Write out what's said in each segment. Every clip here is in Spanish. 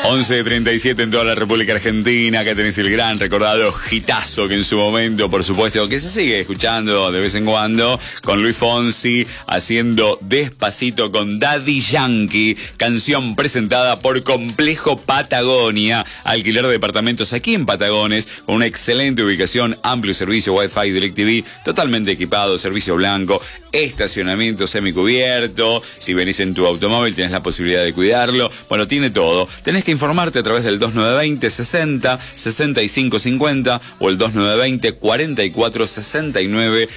11:37 en toda la República Argentina. Acá tenés el gran recordado hitazo que en su momento, por supuesto, que se sigue escuchando de vez en cuando, con Luis Fonsi haciendo Despacito con Daddy Yankee, canción presentada por Complejo Patagonia, alquiler de departamentos aquí en Patagones, con una excelente ubicación, amplio servicio Wi-Fi, DirecTV, totalmente equipado, servicio blanco, estacionamiento semicubierto. Si venís en tu automóvil tenés la posibilidad de cuidarlo. Bueno, tiene todo. Tenés que informarte a través del 2920 60 65 50 o el 2920 44 69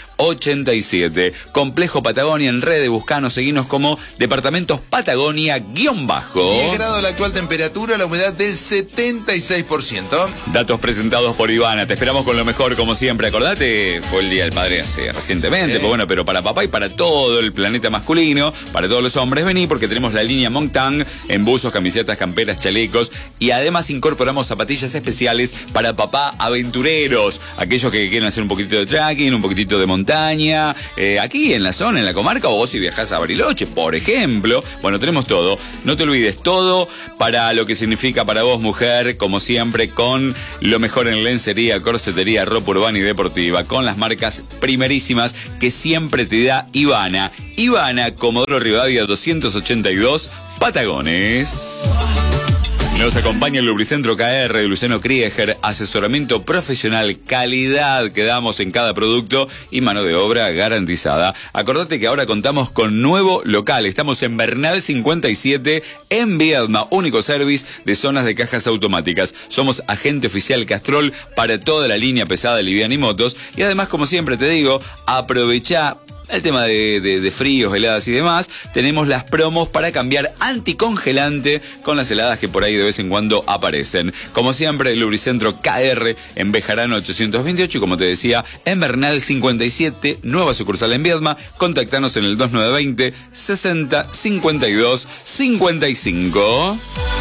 87. Complejo Patagonia en redes, buscanos, seguinos como Departamentos Patagonia _. 10 grados la actual temperatura, la humedad del 76%. Datos presentados por Ivana. Te esperamos con lo mejor, como siempre. Acordate, fue el Día del Padre hace recientemente, pues bueno, pero para papá y para todo el planeta masculino, para todos los hombres, vení porque tenemos la línea Moncton en buzos, camisetas, camperas, chalecos, y además incorporamos zapatillas especiales para papá aventureros, aquellos que quieren hacer un poquitito de trekking, un poquitito de montaña, aquí en la zona, en la comarca, o vos si viajás a Bariloche, por ejemplo. Bueno, tenemos todo. No te olvides, todo para lo que significa para vos, mujer, como siempre, con lo mejor en lencería, corsetería, ropa urbana y deportiva, con las marcas primerísimas que siempre te da Ivana. Ivana, Comodoro Rivadavia 282, Patagones. Nos acompaña el Lubricentro KR de Luciano Krieger, asesoramiento profesional, calidad que damos en cada producto y mano de obra garantizada. Acordate que ahora contamos con nuevo local. Estamos en Bernal 57, en Viedma, único service de zonas de cajas automáticas. Somos agente oficial Castrol para toda la línea pesada, liviana y motos. Y además, como siempre te digo, aprovecha el tema de fríos, heladas y demás. Tenemos las promos para cambiar anticongelante con las heladas que por ahí de vez en cuando aparecen. Como siempre, el Lubricentro KR en Bejarano 828 y como te decía, en Bernal 57, nueva sucursal en Viedma. Contactanos en el 2920 60 52 55.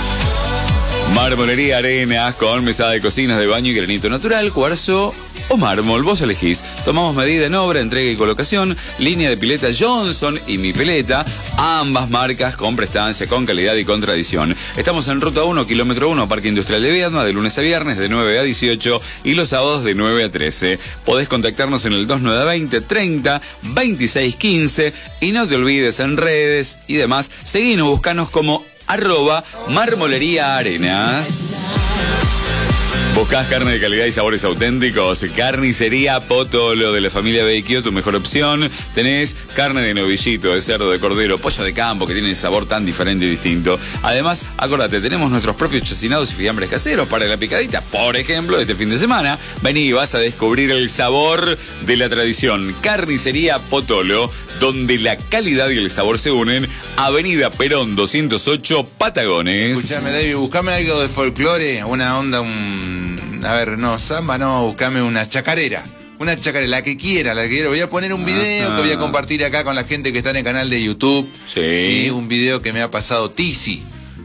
Marmolería Arenas con mesada de cocinas de baño y granito natural, cuarzo o mármol, vos elegís. Tomamos medida en obra, entrega y colocación, línea de pileta Johnson y Mi Pileta, ambas marcas con prestancia, con calidad y con tradición. Estamos en Ruta 1, kilómetro 1, Parque Industrial de Viedma, de lunes a viernes de 9 a 18 y los sábados de 9 a 13. Podés contactarnos en el 2920 30 26 15 y no te olvides en redes y demás, seguinos, buscanos como @Marmolería Arenas. ¿Buscás carne de calidad y sabores auténticos? Carnicería Potolo de la familia Vecchio, tu mejor opción. Tenés carne de novillito, de cerdo, de cordero, pollo de campo, que tiene sabor tan diferente y distinto. Además, acordate, tenemos nuestros propios chacinados y fiambres caseros para la picadita, por ejemplo, este fin de semana. Vení y vas a descubrir el sabor de la tradición. Carnicería Potolo, donde la calidad y el sabor se unen. Avenida Perón 208, Patagones. Escuchame, David, buscame algo de folclore, una onda, a ver, no, samba no, buscame una chacarera. Una chacarera, la que quiera. Voy a poner un video que voy a compartir acá con la gente que está en el canal de YouTube. Sí, un video que me ha pasado Tizi.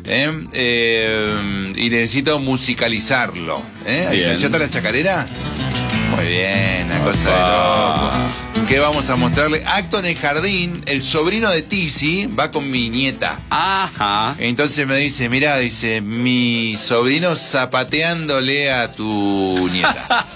Y necesito musicalizarlo. ¿Ya está la chacarera? Muy bien, una cosa de loco. ¿Qué vamos a mostrarle? Acto en el jardín, el sobrino de Tizi va con mi nieta. Ajá. Entonces me dice, mirá, dice, mi sobrino zapateándole a tu nieta.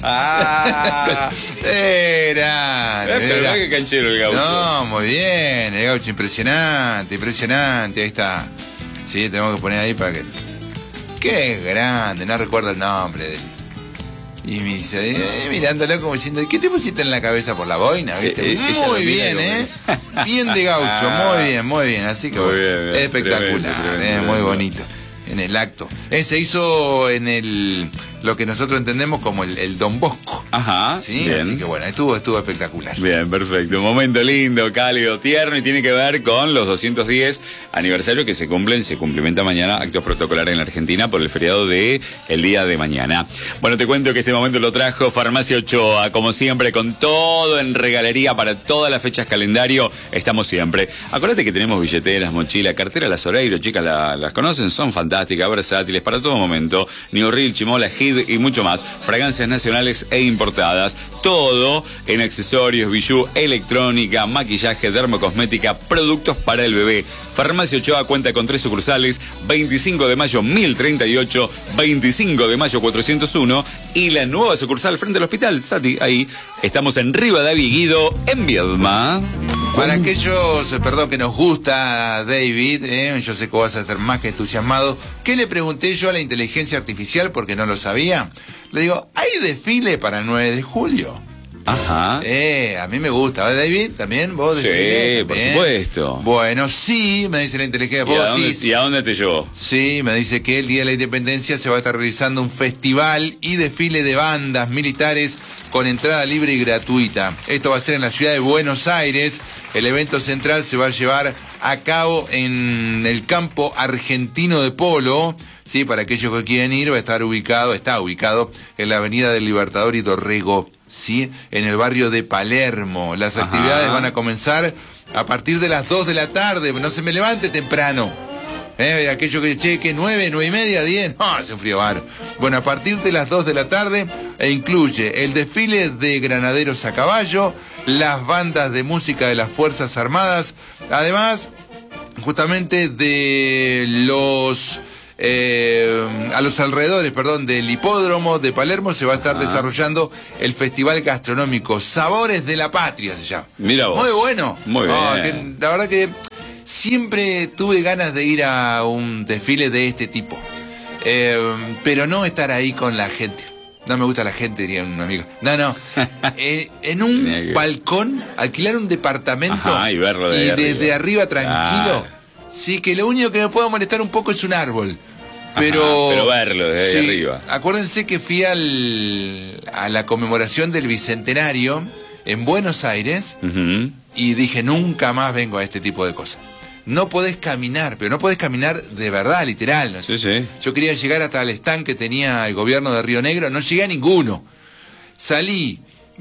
Era. Qué canchero el gaucho. No, muy bien, el gaucho, impresionante, ahí está. Sí, tenemos que poner ahí para que... Qué grande, no recuerdo el nombre de él. Y me dice, mirándolo como diciendo, ¿qué te pusiste en la cabeza por la boina? ¿Viste? Muy bien, bien de gaucho, muy bien. Así que muy bien, espectacular, muy bonito. En el acto. Se hizo en lo que nosotros entendemos como el Don Bosco. Ajá. Sí, bien. Así que bueno, estuvo espectacular. Bien, perfecto. Un momento lindo, cálido, tierno y tiene que ver con los 210 aniversarios que se cumplimenta mañana, actos protocolares en la Argentina por el feriado de el día de mañana. Bueno, te cuento que este momento lo trajo Farmacia Ochoa, como siempre, con todo en regalería para todas las fechas calendario, estamos siempre. Acuérdate que tenemos billeteras, mochila, cartera, las Oreiro, chicas, las conocen, son fantásticas, versátiles para todo momento. New Reel, Chimola, Hit, David y mucho más. Fragancias nacionales e importadas. Todo en accesorios, bijú, electrónica, maquillaje, dermocosmética, productos para el bebé. Farmacia Ochoa cuenta con 3 sucursales: 25 de mayo 1038, 25 de mayo 401 y la nueva sucursal frente al hospital Sati. Ahí estamos en Rivadavia y Guido, en Viedma. Para aquellos, perdón, que nos gusta David, yo sé que vas a estar más que entusiasmado. ¿Qué le pregunté yo a la inteligencia artificial porque no lo sabía? Le digo, ¿hay desfile para el 9 de julio? Ajá. A mí me gusta. ¿Verdad, David? ¿También? ¿Vos desfile? Sí, por supuesto. Bueno, sí, me dice la inteligencia. ¿Y a dónde te llevó? Sí, me dice que el Día de la Independencia se va a estar realizando un festival y desfile de bandas militares con entrada libre y gratuita. Esto va a ser en la ciudad de Buenos Aires. El evento central se va a llevar a cabo en el campo argentino de polo. Sí, para aquellos que quieren ir, está ubicado en la avenida del Libertador y Dorrego, sí, en el barrio de Palermo. Las actividades van a comenzar a partir de las 2 de la tarde. No se me levante temprano. Aquello que cheque 9, 9 y media, 10, no, hace un frío bar. Bueno, a partir de las 2 de la tarde incluye el desfile de granaderos a caballo, las bandas de música de las Fuerzas Armadas, además justamente de los a los alrededores, del hipódromo de Palermo se va a estar desarrollando el festival gastronómico Sabores de la Patria, se llama. Mira vos. Muy bueno. Muy bien. La verdad que siempre tuve ganas de ir a un desfile de este tipo, pero no estar ahí con la gente. No me gusta la gente, diría un amigo. No. En un balcón, alquilar un departamento y verlo y desde arriba tranquilo. Sí, que lo único que me puede molestar un poco es un árbol. Pero verlo desde arriba. Acuérdense que fui a la conmemoración del Bicentenario en Buenos Aires y dije, nunca más vengo a este tipo de cosas. No podés caminar, pero no podés caminar de verdad, literal. ¿No? Sí. Yo quería llegar hasta el stand que tenía el gobierno de Río Negro, no llegué a ninguno. Salí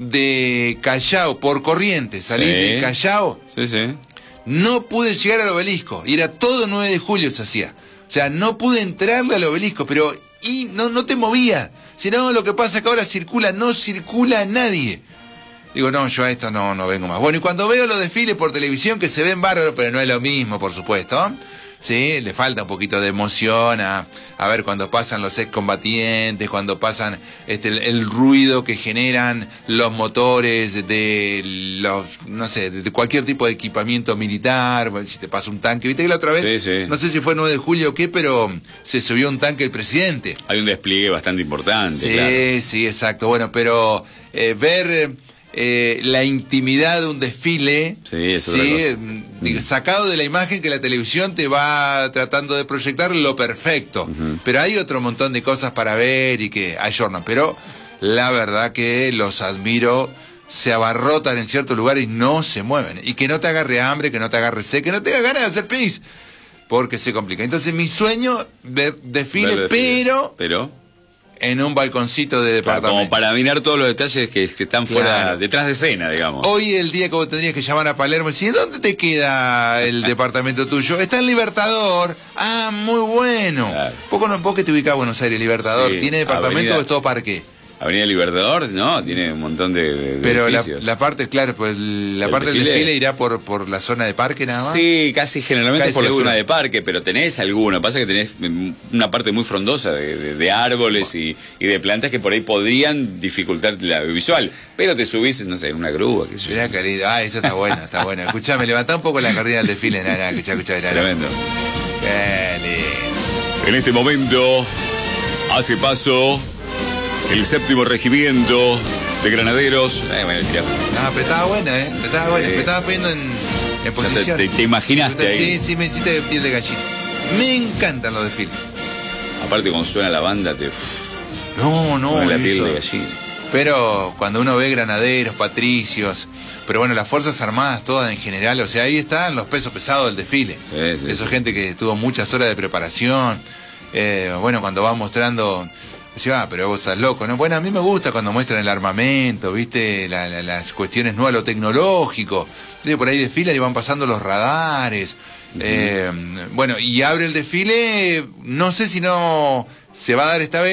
de Callao, por Corrientes, de Callao. Sí. No pude llegar al obelisco, y era todo 9 de julio se hacía. O sea, no pude entrarle al obelisco, pero no te movías. Si no, lo que pasa es que ahora no circula nadie. Digo, no, yo a esto no vengo más. Bueno, y cuando veo los desfiles por televisión, que se ven bárbaros, pero no es lo mismo, por supuesto. Sí, le falta un poquito de emoción a ver cuando pasan los excombatientes, cuando pasan el ruido que generan los motores de los, no sé, de cualquier tipo de equipamiento militar. Bueno, si te pasa un tanque, viste que la otra vez, no sé si fue 9 de julio o qué, pero se subió un tanque el presidente. Hay un despliegue bastante importante. Sí, claro. Sí, exacto. Bueno, pero ver la intimidad de un desfile, sacado de la imagen que la televisión te va tratando de proyectar lo perfecto, pero hay otro montón de cosas para ver y que ayornan, pero la verdad que los admiro, se abarrotan en ciertos lugares y no se mueven, y que no te agarre hambre, que no te agarre sed, que no te haga ganas de hacer pis, porque se complica. Entonces mi sueño de desfile, pero en un balconcito de departamento. Como para mirar todos los detalles que están fuera, detrás de escena, digamos. Hoy el día que vos tendrías que llamar a Palermo y decir, ¿dónde te queda el departamento tuyo? Está en Libertador. Ah, muy bueno. Claro. Vos que te ubicás a Buenos Aires, Libertador, ¿tiene departamento o es todo parque? Avenida Libertador, no, tiene un montón de pero edificios. la parte, claro, pues la parte del desfile irá por la zona de parque nada más. Sí, casi generalmente por la zona de parque, pero tenés alguno. Pasa que tenés una parte muy frondosa de árboles y de plantas que por ahí podrían dificultar la visual. Pero te subís, no sé, en una grúa, qué sé yo. Mirá, querido, eso está bueno, está bueno. Escuchame, levantá un poco la carrera del desfile, escuchá. Tremendo. Qué lindo. En este momento hace paso el 7º regimiento de granaderos. Pero estaba buena, Me estaba poniendo en posición. Te imaginaste ahí. Sí, me hiciste piel de gallina. Me encantan los desfiles. Aparte cuando suena la banda No, la piel de gallina. Pero cuando uno ve granaderos, patricios, pero bueno, las Fuerzas Armadas todas en general, o sea, ahí están los pesos pesados del desfile. Esa gente que tuvo muchas horas de preparación. Bueno, cuando va mostrando, decía, pero vos estás loco, ¿no? Bueno, a mí me gusta cuando muestran el armamento, ¿viste? Las cuestiones nuevas, lo tecnológico. Por ahí desfilan y van pasando los radares. Bueno, y abre el desfile, no sé si no se va a dar esta vez,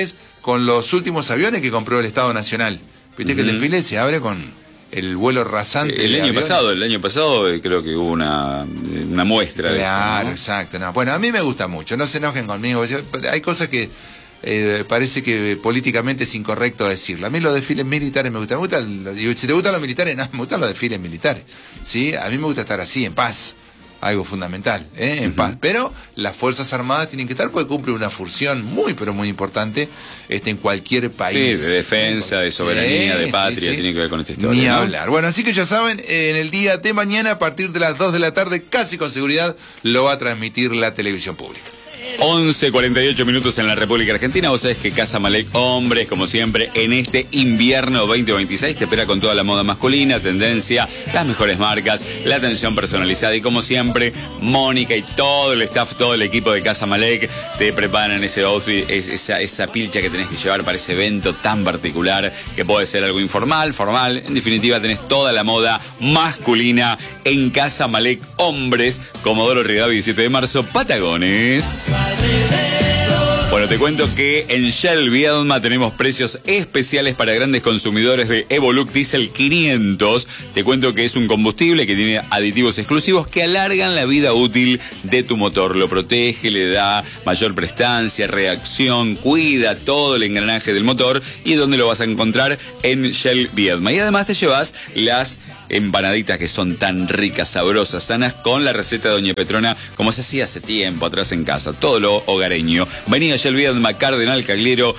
con los últimos aviones que compró el Estado Nacional. Viste que el desfile se abre con el vuelo rasante. El año pasado creo que hubo una muestra. Claro, de esto, ¿no? exacto. No. Bueno, a mí me gusta mucho, no se enojen conmigo. Hay cosas que parece que políticamente es incorrecto decirlo. A mí los desfiles militares me gustan. Si te gustan los militares, no, me gustan los desfiles militares. ¿Sí? A mí me gusta estar así, en paz. Algo fundamental, en paz. Pero las Fuerzas Armadas tienen que estar porque cumple una función muy, pero muy importante en cualquier país. Sí, de defensa, de soberanía, de patria, tiene que ver con esta historia. Ni ¿no? hablar. Bueno, así que ya saben, en el día de mañana, a partir de las 2 de la tarde, casi con seguridad, lo va a transmitir la televisión pública. 11:48 minutos en la República Argentina. Vos sabés que Casa Malek Hombres, como siempre, en este invierno 2026 te espera con toda la moda masculina, tendencia, las mejores marcas, la atención personalizada y como siempre, Mónica y todo el staff, todo el equipo de Casa Malek te preparan ese outfit, esa pilcha que tenés que llevar para ese evento tan particular que puede ser algo informal, formal. En definitiva, tenés toda la moda masculina en Casa Malek Hombres, Comodoro Rivadavia, 17 de marzo, Patagones. Bueno, te cuento que en Shell Viedma tenemos precios especiales para grandes consumidores de Evoluc Diesel 500. Te cuento que es un combustible que tiene aditivos exclusivos que alargan la vida útil de tu motor. Lo protege, le da mayor prestancia, reacción, cuida todo el engranaje del motor y donde lo vas a encontrar en Shell Viedma. Y además te llevas las empanaditas que son tan ricas, sabrosas, sanas, con la receta de Doña Petrona, como se hacía hace tiempo atrás en casa. Todo lo hogareño. Vení a Shell Viedma, Cardenal Cagliero,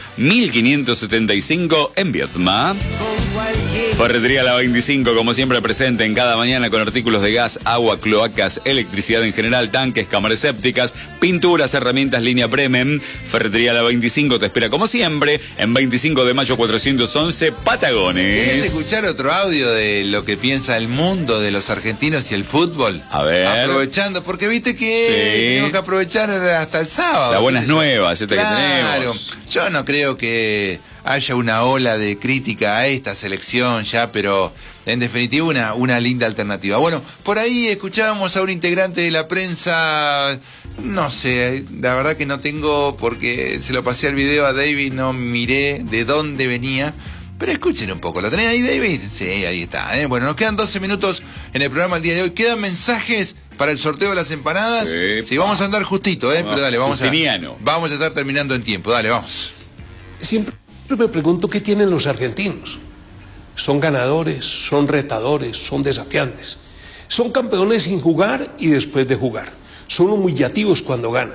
1575 en Viedma. Ferretería La 25, como siempre, presente en cada mañana con artículos de gas, agua, cloacas, electricidad en general, tanques, cámaras sépticas, pinturas, herramientas, línea Bremen. Ferretería La 25 te espera como siempre en 25 de mayo 411, Patagones. ¿Querés escuchar otro audio de lo que piensa el mundo de los argentinos y el fútbol? A ver. Aprovechando, porque viste que tenemos que aprovechar hasta el sábado. Las buenas nuevas, esta claro, que tenemos. Yo no creo que haya una ola de crítica a esta selección ya, pero en definitiva una linda alternativa. Bueno, por ahí escuchábamos a un integrante de la prensa, no sé, la verdad que no tengo, porque se lo pasé al video a David, no miré de dónde venía. Pero escuchen un poco, ¿lo tenés ahí, David? Sí, ahí está. Bueno, nos quedan 12 minutos en el programa el día de hoy. ¿Quedan mensajes para el sorteo de las empanadas? Sí, vamos a andar justito, pero dale, vamos a estar terminando en tiempo. Dale, vamos. Siempre me pregunto qué tienen los argentinos. Son ganadores, son retadores, son desafiantes. Son campeones sin jugar y después de jugar. Son humillativos cuando ganan.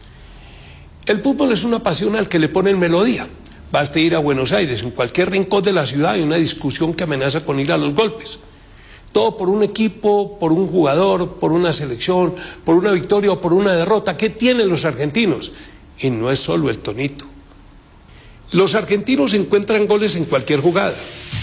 El fútbol es una pasión al que le ponen melodía. Basta ir a Buenos Aires, en cualquier rincón de la ciudad hay una discusión que amenaza con ir a los golpes. Todo por un equipo, por un jugador, por una selección, por una victoria o por una derrota. ¿Qué tienen los argentinos? Y no es solo el tonito. Los argentinos encuentran goles en cualquier jugada.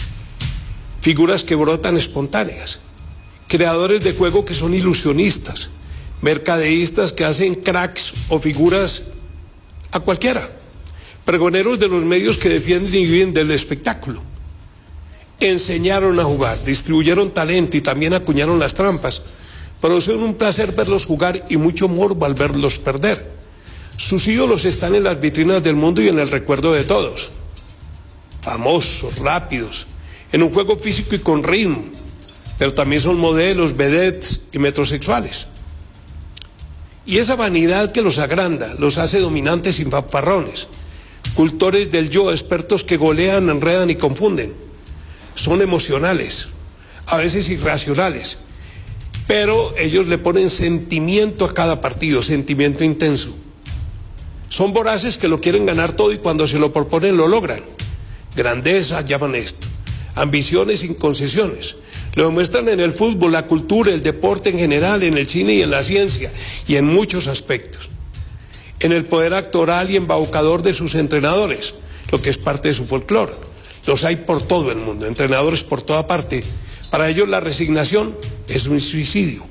Figuras que brotan espontáneas. Creadores de juego que son ilusionistas. Mercadeístas que hacen cracks o figuras a cualquiera. Pregoneros de los medios que defienden y viven del espectáculo. Enseñaron a jugar, distribuyeron talento y también acuñaron las trampas, pero son un placer verlos jugar y mucho morbo al verlos perder. Sus ídolos están en las vitrinas del mundo y en el recuerdo de todos. Famosos, rápidos, en un juego físico y con ritmo, pero también son modelos, vedettes y metrosexuales. Y esa vanidad que los agranda, los hace dominantes y fanfarrones. Cultores del yo, expertos que golean, enredan y confunden. Son emocionales, a veces irracionales, pero ellos le ponen sentimiento a cada partido, sentimiento intenso. Son voraces que lo quieren ganar todo y cuando se lo proponen lo logran. Grandeza llaman esto, ambiciones sin concesiones. Lo demuestran en el fútbol, la cultura, el deporte en general, en el cine y en la ciencia, y en muchos aspectos. En el poder actoral y embaucador de sus entrenadores, lo que es parte de su folclore. Los hay por todo el mundo, entrenadores por toda parte. Para ellos la resignación es un suicidio.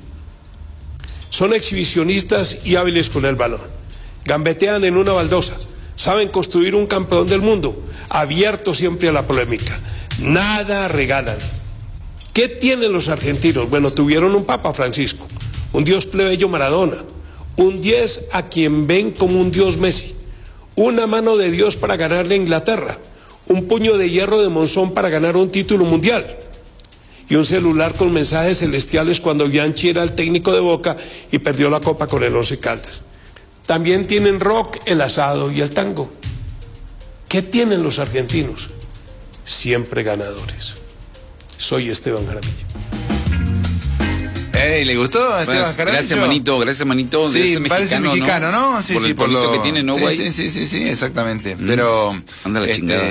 Son exhibicionistas y hábiles con el balón. Gambetean en una baldosa, saben construir un campeón del mundo, abierto siempre a la polémica. Nada regalan. ¿Qué tienen los argentinos? Bueno, tuvieron un Papa Francisco, un dios plebeyo Maradona, un 10 a quien ven como un dios Messi, una mano de Dios para ganarle a Inglaterra, un puño de hierro de Monzón para ganar un título mundial y un celular con mensajes celestiales cuando Bianchi era el técnico de Boca y perdió la copa con el Once Caldas. También tienen rock, el asado y el tango. ¿Qué tienen los argentinos? Siempre ganadores. Soy Esteban Jaramillo. ¿Le gustó a Esteban Jaramillo? Gracias, manito. Sí, parece mexicano, ¿no? Sí, por sí, el por lo que tiene, ¿no, güey? Sí, exactamente. Pero... Anda la chingada.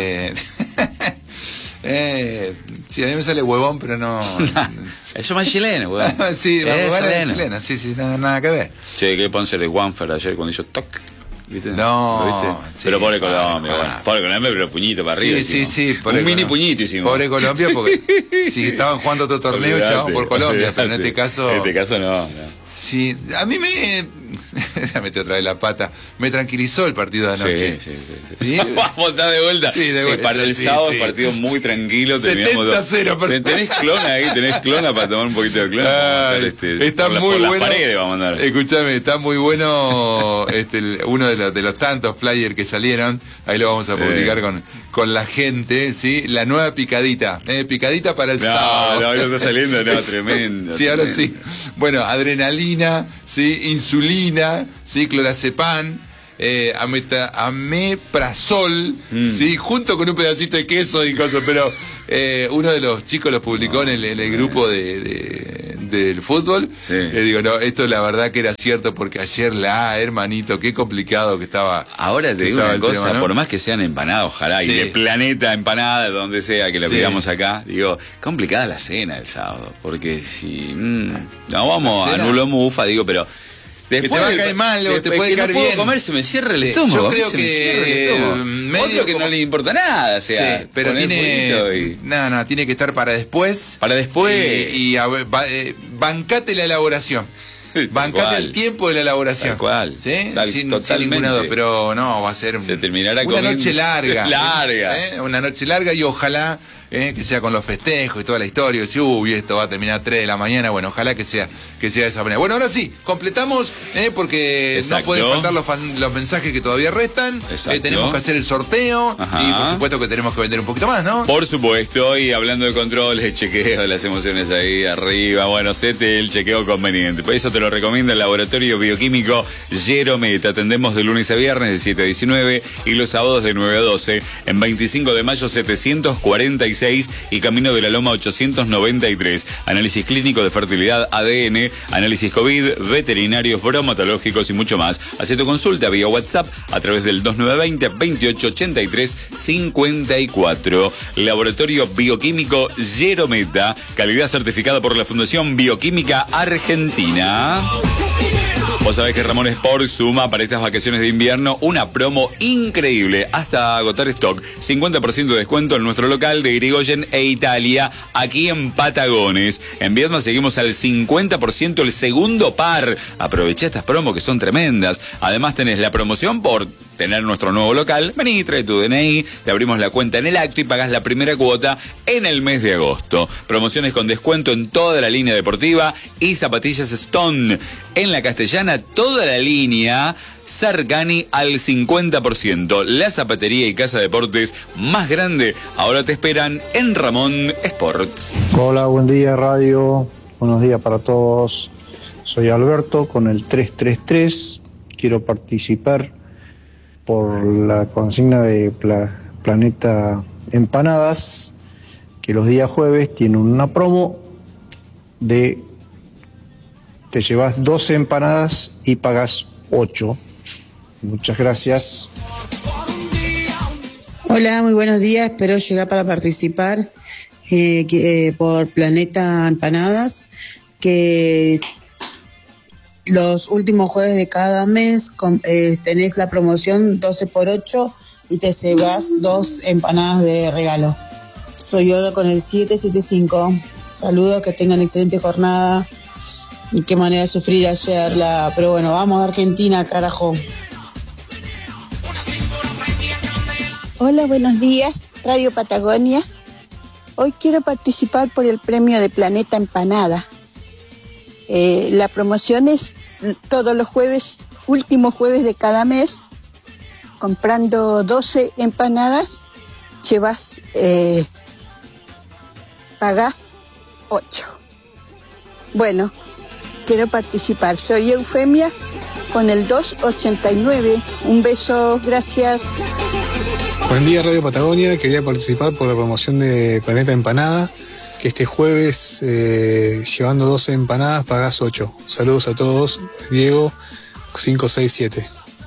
Sí, a mí me sale huevón, pero no... Eso más chileno, güey. Sí, es chilena, sí, nada que ver. Che, que Ponce de Juanfer ayer cuando hizo toc. ¿Viste? No, ¿lo viste? sí, pero pobre Colombia, bueno. Pobre Colombia, pero puñito para arriba. Sí, un mini puñito hicimos. Pobre Colombia, porque si estaban jugando otro torneo, echaban por Colombia, pero en este caso. En este caso no. Sí, a mí me metí otra vez la pata. Me tranquilizó el partido de anoche. Sí. Vamos a estar de vuelta. Sí, de vuelta. Para el sábado, partido muy tranquilo. 70-0. Tenés clona ahí, para tomar un poquito de clona. Está muy por bueno. Las paredes vamos a andar. Escúchame, está muy bueno uno de los tantos flyers que salieron. Ahí lo vamos a publicar con la gente, ¿sí? La nueva picadita. Picadita para el sábado. No, está saliendo, tremendo. Sí, ahora sí. Bueno, adrenalina, ¿sí? Insulina, ¿sí? Clorazepam, ameprazol, ¿sí? Junto con un pedacito de queso y cosas, pero uno de los chicos lo publicó en el grupo del fútbol. Sí. Digo, no, esto la verdad que era cierto, porque ayer hermanito, qué complicado que estaba. Ahora te digo una cosa, tema, ¿no? Por más que sean empanadas, ojalá, sí. Y de Planeta Empanada, donde sea que la sí. pidamos acá, digo, complicada la cena el sábado, porque si no vamos a nulo mufa, digo, pero después que te va a caer mal o te puede caer no puedo bien. Comer, se me cierra el estómago. Yo creo que otro que no le importa nada, o sea, sí, pero tiene tiene que estar para después. Para después y bancate la elaboración. Bancate el tiempo de la elaboración. Tal cual. ¿Sí? Sin ninguna duda, pero no, va a ser se terminará una comiendo. Noche larga. Larga. Una noche larga y ojalá que sea con los festejos y toda la historia. Si esto va a terminar a 3 de la mañana, bueno, ojalá que sea de esa manera. Bueno, ahora sí, completamos, porque exacto. no pueden faltar los mensajes que todavía restan. Tenemos que hacer el sorteo. Ajá. Y por supuesto que tenemos que vender un poquito más, ¿no? Por supuesto, y hablando de controles, de chequeo, de las emociones ahí arriba, bueno, hacete el chequeo conveniente. Por eso te lo recomienda el Laboratorio Bioquímico Yeromet. Atendemos de lunes a viernes de 7 a 19 y los sábados de 9 a 12. En 25 de mayo 746 y Camino de la Loma 893. Análisis clínico de fertilidad, ADN, análisis COVID, veterinarios, bromatológicos y mucho más. Hacé tu consulta vía WhatsApp a través del 2920-2883-54. Laboratorio Bioquímico Yeromet. Calidad certificada por la Fundación Bioquímica Argentina. Vos sabés que Ramón Sport suma para estas vacaciones de invierno una promo increíble hasta agotar stock. 50% de descuento en nuestro local de Irigoyen e Italia, aquí en Patagones. En Viedma seguimos al 50% el segundo par. Aproveché estas promos que son tremendas. Además tenés la promoción por tener nuestro nuevo local. Vení, trae tu DNI, te abrimos la cuenta en el acto y pagás la primera cuota en el mes de agosto. Promociones con descuento en toda la línea deportiva y zapatillas Stone. En la Castellana, toda la línea Sargani al 50%. La zapatería y casa de deportes más grande ahora te esperan en Ramón Sports. Hola, buen día radio. Buenos días para todos. Soy Alberto con el 333. Quiero participar por la consigna de Planeta Empanadas, que los días jueves tiene una promo de te llevas 12 empanadas y pagas 8. Muchas gracias. Hola, muy buenos días. Espero llegar para participar por Planeta Empanadas, que los últimos jueves de cada mes tenés la promoción 12 por 8 y te llevas 2 empanadas de regalo. Soy yo con el 775. Saludos, que tengan excelente jornada. Y qué manera de sufrir ayer, pero bueno, vamos a Argentina, carajo. Hola, buenos días, Radio Patagonia. Hoy quiero participar por el premio de Planeta Empanada. La promoción es todos los jueves, últimos jueves de cada mes, comprando 12 empanadas, pagás 8. Bueno, quiero participar. Soy Eufemia con el 289. Un beso, gracias. Buen día, Radio Patagonia. Quería participar por la promoción de Planeta Empanada, que este jueves, llevando 12 empanadas, pagás 8. Saludos a todos. Diego, 567.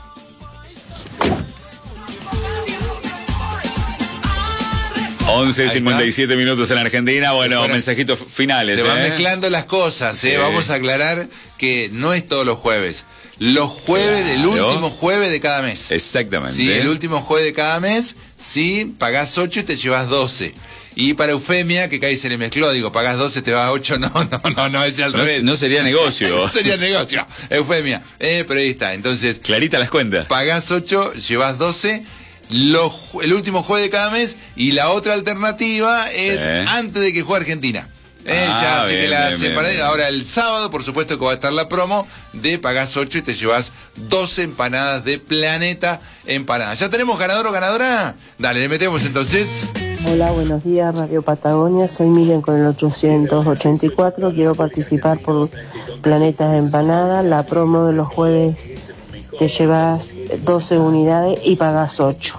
Once 57 minutos en Argentina. Bueno, mensajitos finales. Se van mezclando las cosas, Sí. Vamos a aclarar que no es todos los jueves. Los jueves, el último jueves de cada mes. Exactamente. Sí, el último jueves de cada mes, sí, pagás 8 y te llevas 12. Y para Eufemia, que cae se le mezcló, digo, pagás 12, te vas a 8, no, es al revés. No sería negocio. No sería negocio, Eufemia. Pero ahí está, entonces. Clarita las cuentas. Pagás 8, llevas 12. El último jueves de cada mes, y la otra alternativa es antes de que juegue Argentina. Ya así que la separé. Ahora el sábado, por supuesto que va a estar la promo de pagás 8 y te llevas 12 empanadas de Planeta Empanada. ¿Ya tenemos ganador o ganadora? Dale, le metemos entonces. Hola, buenos días, Radio Patagonia. Soy Miriam con el 884. Quiero participar por Planeta Empanada. La promo de los jueves, te llevas 12 unidades y pagas 8.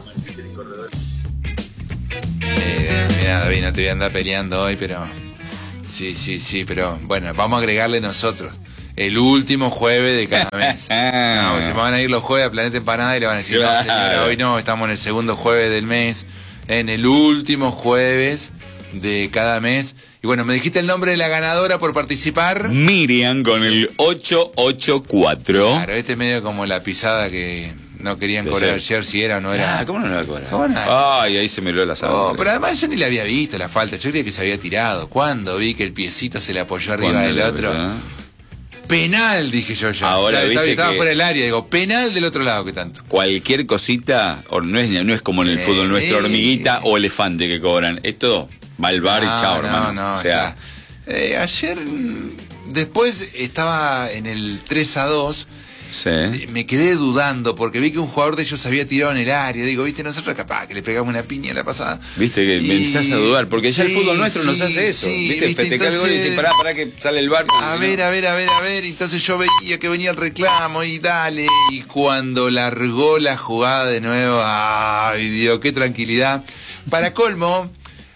Mira, David, no te voy a andar peleando hoy, pero... Sí, pero bueno, vamos a agregarle nosotros. El último jueves de cada mes. No, se van a ir los jueves a Planeta Empanada y le van a decir, no, señora, hoy no, estamos en el segundo jueves del mes, en el último jueves de cada mes. Y bueno, me dijiste el nombre de la ganadora por participar. Miriam con el 884. Claro, este es medio como la pisada que no querían cobrar ayer, si era o no era. ¿Cómo no la cobrar? ¿Cómo no? Ay, ahí se me lo la sangre. Pero además yo ni le había visto la falta, yo creía que se había tirado. Cuando vi que el piecito se le apoyó arriba del otro. Penal, dije yo ya. Ahora estaba fuera del área, digo, penal del otro lado, ¿qué tanto? Cualquier cosita, no es como en el fútbol nuestro, hormiguita o elefante que cobran. Esto va al bar y chao, hermano. No, o sea, ayer, después estaba en el 3-2. Sí. Me quedé dudando porque vi que un jugador de ellos se había tirado en el área. Digo, viste, nosotros capaz que le pegamos una piña en la pasada. Viste que me empezás a dudar, porque ya el fútbol nuestro nos hace eso. Viste, festejar el gol y decir, pará que sale el bar. A ver. Entonces yo veía que venía el reclamo y dale. Y cuando largó la jugada de nuevo, ay Dios, qué tranquilidad. Para colmo,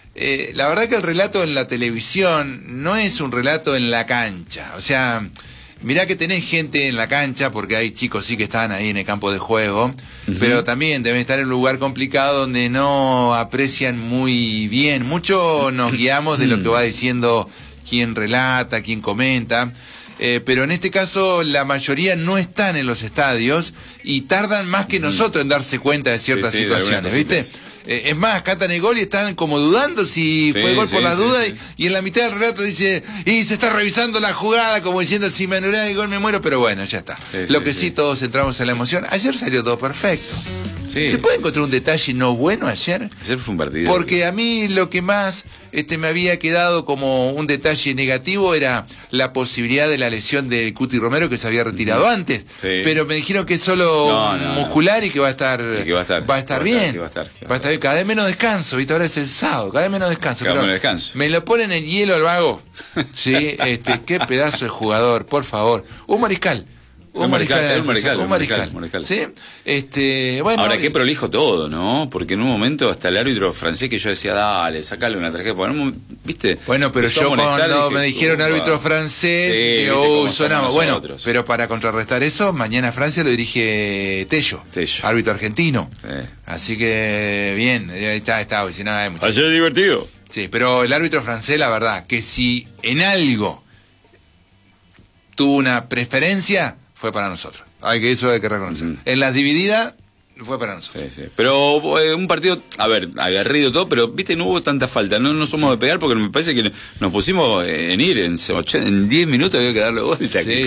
la verdad que el relato en la televisión no es un relato en la cancha. O sea, mirá que tenés gente en la cancha, porque hay chicos sí que están ahí en el campo de juego, pero también deben estar en un lugar complicado donde no aprecian muy bien. Mucho nos guiamos de lo que va diciendo quien relata, quien comenta, pero en este caso la mayoría no están en los estadios y tardan más que nosotros en darse cuenta de ciertas situaciones, ¿viste? Es más, catan el gol y están como dudando si fue gol por la duda. Y en la mitad del relato dice, y se está revisando la jugada, como diciendo, si me anulan el gol me muero, pero bueno, ya está. Lo que sí, todos entramos en la emoción. Ayer salió todo perfecto. ¿Se puede encontrar un detalle no bueno ayer? Ayer fue un partido. Porque a mí lo que más me había quedado como un detalle negativo era la posibilidad de la lesión del Cuti Romero, que se había retirado antes. Pero me dijeron que es solo muscular y que va a estar, va a estar bien. Va a estar bien. Cada vez menos descanso, ¿viste? Ahora es el sábado, cada vez menos descanso. Me lo ponen en hielo al vago. Sí, qué pedazo de jugador, por favor. Un mariscal. Un mariscal. ¿Sí? Bueno, ahora, qué prolijo todo, ¿no? Porque en un momento hasta el árbitro francés, que yo decía, dale, sacale una tarjeta. ¿Viste? Bueno, pero yo cuando me dijeron árbitro francés, digo, sonamos. Bueno, pero para contrarrestar eso, mañana Francia lo dirige Tello. Árbitro argentino. Así que, bien, ahí está, si no hay mucho. Ayer es divertido. Sí, pero el árbitro francés, la verdad, que si en algo tuvo una preferencia, fue para nosotros. Eso hay que reconocer. En las divididas fue para nosotros. Sí. Pero un partido, agarrido todo, pero viste, no hubo tanta falta. No somos de pegar porque me parece que nos pusimos en ir en 10 minutos había que darle gol y sí.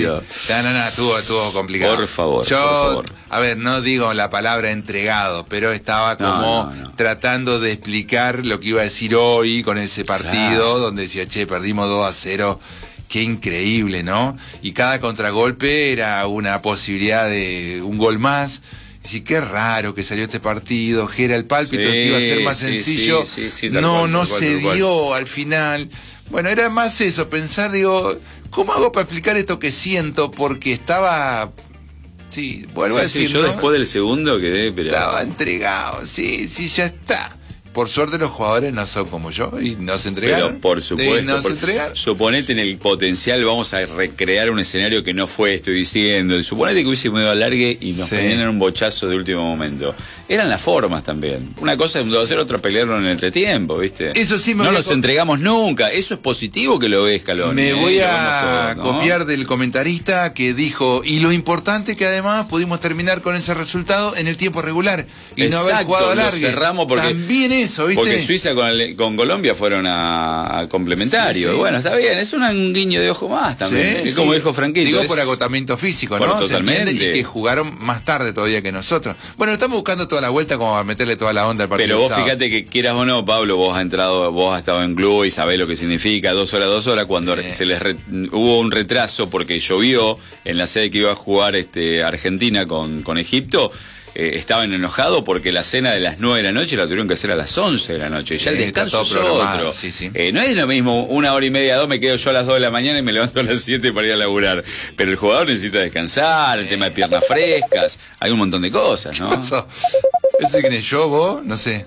Estuvo complicado. Por favor. No digo la palabra entregado, pero estaba como tratando de explicar lo que iba a decir hoy con ese partido, donde decía, perdimos 2-0. Qué increíble, ¿no? Y cada contragolpe era una posibilidad de un gol más. Sí, qué raro que salió este partido, Gera, el pálpito que iba a ser más sencillo, no se dio al final. Bueno, era más eso, pensar, digo, ¿cómo hago para explicar esto que siento? Porque estaba... Sí, vuelvo a decir, yo ¿no? después del segundo quedé, pero... Estaba entregado, sí, ya está. Por suerte los jugadores no son como yo y no se entregaron. Pero por supuesto, se entregaron. Suponete en el potencial, vamos a recrear un escenario que no fue, estoy diciendo. Suponete que hubiésemos ido al largue y nos ponían en un bochazo de último momento. Eran las formas también. Una cosa es un 2-0, otra pelearon en el entretiempo, ¿viste? Eso sí no nos entregamos nunca. Eso es positivo que lo ves, Scaloni. Me voy a copiar del comentarista que dijo, y lo importante que además pudimos terminar con ese resultado en el tiempo regular y no haber jugado al largue. Cerramos porque también eso, ¿viste? Porque Suiza con Colombia fueron a complementario. Sí. Bueno, está bien, es un guiño de ojo más también. Sí, como dijo Franquito. Digo por agotamiento físico, ¿no? Totalmente. Y que jugaron más tarde todavía que nosotros. Bueno, estamos buscando toda la vuelta como a meterle toda la onda al partido. Pero vos fíjate que quieras o no, Pablo, vos has estado en club y sabés lo que significa 2 horas, cuando hubo un retraso porque llovió en la sede que iba a jugar Argentina con Egipto. Estaban enojados porque la cena de las 9 de la noche la tuvieron que hacer a las 11 de la noche. Ya el descanso es otro. No es lo mismo, 1 hora y media, 2, me quedo yo a las 2 de la mañana y me levanto a las 7 para ir a laburar. Pero el jugador necesita descansar, el tema de piernas frescas, hay un montón de cosas, ¿no? ¿Ese quién es yo, vos? No sé.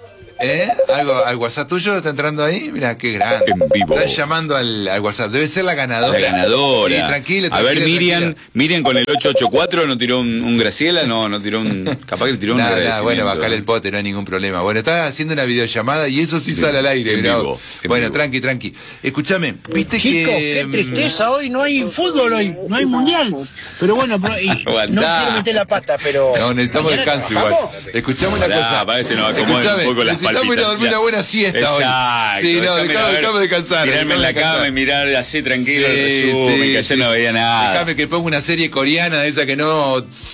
¿Algo al WhatsApp tuyo está entrando ahí? Mira, qué grande. En vivo. Están llamando al WhatsApp. Debe ser la ganadora. La ganadora. Sí, tranquila. A ver, Miriam con el 884 no tiró un Graciela, no tiró un... Capaz que tiró un agradecimiento. Bueno, bajar el pote, no hay ningún problema. Bueno, está haciendo una videollamada y eso sí sale al aire. En vivo. Tranqui. Escúchame, viste Chicos, que... qué tristeza hoy, no hay fútbol hoy, no hay mundial. Pero bueno, no quiero meter la pata, pero... No, necesitamos descanso igual. Escuchame una cosa. Parece que nos acomoda un poco las palpitas. Necesitamos ir a dormir una buena siesta. Exacto. Hoy. Sí, no, déjame descansar. Tirarme en la cama y mirar así tranquilo el resumen, que ayer no veía nada. Déjame que ponga una serie coreana de esa que no...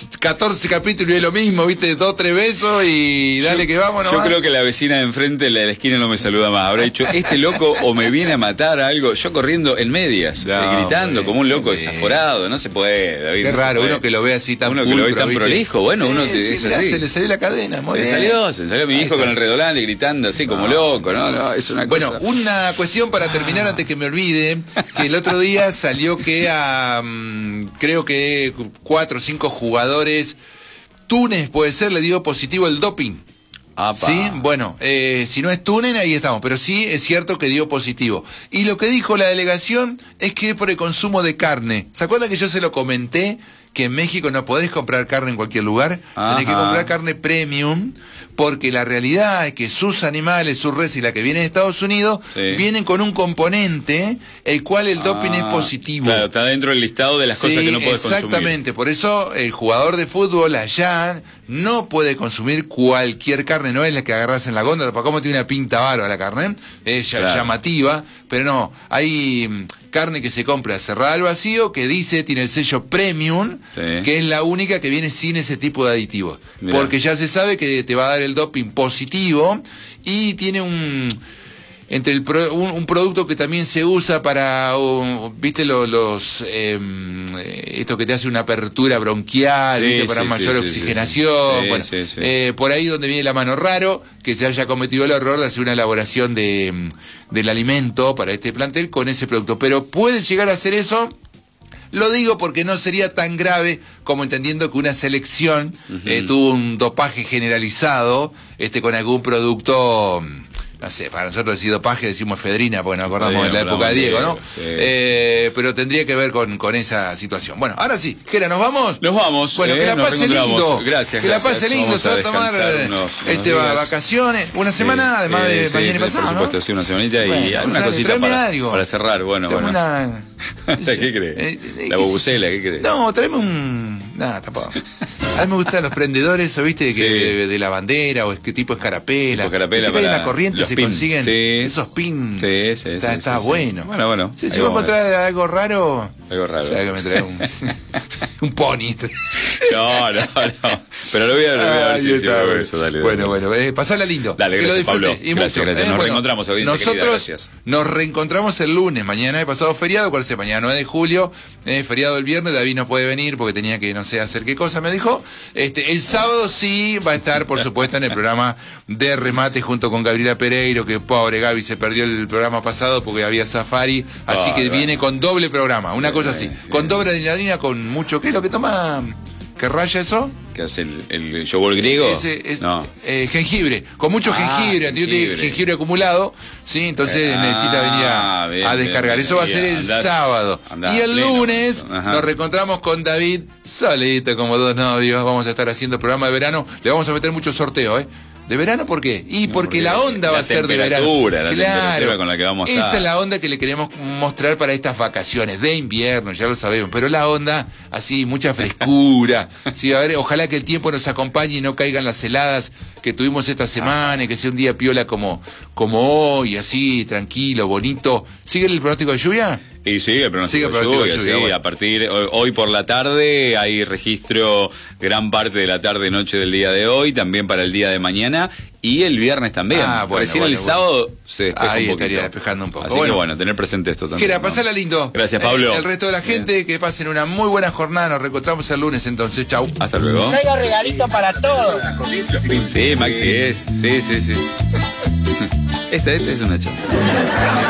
14 capítulos y es lo mismo, viste, 2, 3 besos y dale que vamos nomás. Yo creo que la vecina de enfrente, la de la esquina, no me saluda más. Habrá dicho, este loco o me viene a matar algo. Yo corriendo en medias, gritando como un loco desaforado. No se puede, David. Qué raro, uno que lo ve así tan pulcro, que lo ve tan prolijo. Bueno, uno se le salió la cadena. Se salió mi hijo con el redolante gritando así como loco, ¿no? Es una cosa. Bueno, una cuestión para terminar antes que me olvide, que el otro día salió que a creo que 4 o 5 jugadores, Túnez puede ser, le dio positivo el doping. Sí, bueno, si no es Túnez, ahí estamos, pero sí es cierto que dio positivo. Y lo que dijo la delegación es que es por el consumo de carne. ¿Se acuerdan que yo se lo comenté? Que en México no podés comprar carne en cualquier lugar, tenés que comprar carne premium, porque la realidad es que sus animales, su res y la que viene de Estados Unidos, vienen con un componente el cual el doping es positivo. Claro, está dentro del listado de las cosas que no podés consumir. Exactamente, por eso el jugador de fútbol allá no puede consumir cualquier carne, no es la que agarras en la góndola, para cómo tiene una pinta bárbara la carne, es llamativa, pero no, hay carne que se compra cerrada al vacío, que tiene el sello premium, que es la única que viene sin ese tipo de aditivos. Mirá. Porque ya se sabe que te va a dar el doping positivo y tiene un producto que también se usa para, viste, esto que te hace una apertura bronquial, viste, para mayor oxigenación. Por ahí donde viene la mano, raro que se haya cometido el error de hacer una elaboración del alimento para este plantel con ese producto. Pero puede llegar a hacer eso. Lo digo porque no sería tan grave como entendiendo que una selección tuvo un dopaje generalizado con algún producto... No sé, para nosotros decir dopaje decimos efedrina, porque nos acordamos de la época de Diego, ¿no? Pero tendría que ver con esa situación. Bueno, ahora sí, Gera, ¿nos vamos? Nos vamos. Bueno, que la pase lindo. Gracias. Que la pase lindo, se va a tomar vacaciones. Una semana, además de mañana y pasado, por supuesto, sí, una semanita y alguna cosita para cerrar. Bueno. ¿Qué crees? La bubucela, ¿qué crees? No, tráeme nada, tampoco. A mí me gustan los prendedores, ¿viste? De la bandera o qué tipo escarapela. Escarapela para... en la corriente se consiguen esos pins. Está bueno. Bueno. Si vos encontrás algo raro... Algo raro. Que me trae un pony. No. Pero lo voy a ver si hago eso, dale. Bueno, pasala lindo. Dale, gracias, Pablo. Y gracias. Nos reencontramos, audiencia nosotros querida, gracias. Nos reencontramos el lunes, mañana he pasado feriado, ¿cuál es? Mañana 9 de julio, feriado el viernes, David no puede venir porque tenía que, no sé, hacer qué cosa, me dijo. El sábado sí va a estar, por supuesto, en el programa de remate junto con Gabriela Pereiro, que pobre Gaby se perdió el programa pasado porque había Safari, así que viene con doble programa, una cosa así, con doble adrenalina, con mucho, ¿qué es lo que toma? ¿Qué raya eso? ¿Qué hace el yogur griego? Jengibre, con mucho jengibre acumulado, ¿sí? Entonces necesita venir a descargar. Eso va a ser el sábado. Y el lunes nos reencontramos con David solito, como dos novios. Vamos a estar haciendo el programa de verano. Le vamos a meter mucho sorteo, ¿De verano por qué? Porque la onda va a ser de verano. La temperatura con la que vamos a estar. Esa es la onda que le queremos mostrar para estas vacaciones de invierno, ya lo sabemos. Pero la onda, así, mucha frescura. Sí, a ver, ojalá que el tiempo nos acompañe y no caigan las heladas que tuvimos esta semana y que sea un día piola como hoy, así, tranquilo, bonito. ¿Sigue el pronóstico de lluvia? Y sigue el pronóstico de lluvia, sí. Bueno. A partir hoy por la tarde hay registro gran parte de la tarde-noche del día de hoy, también para el día de mañana y el viernes también. Recién el sábado se despeja ahí un poquito. Estaría despejando un poco. Así que tener presente esto también. Quiera, pasala lindo. Gracias, Pablo. El resto de la gente, que pasen una muy buena jornada. Nos reencontramos el lunes entonces. Chau. Hasta luego. Traigo regalito para todos. Sí, Maxi es. Sí. Esta es una chance.